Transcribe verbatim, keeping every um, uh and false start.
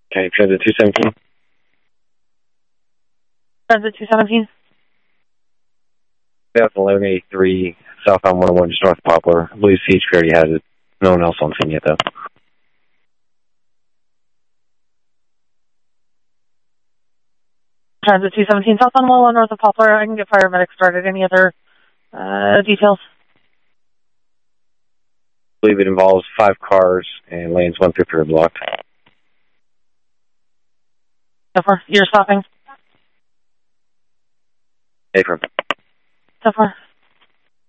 Okay, Transit two seventeen. Transit two seventeen. That's eleven eighty-three, southbound one oh one, just north of Poplar. I believe C H P already has it. No one else on scene yet, though. Transit two seventeen, southbound one oh one, north of Poplar. I can get paramedics started. Any other uh, details? I believe it involves five cars and lanes one through three are blocked. So far, you're stopping? Affirm. So far.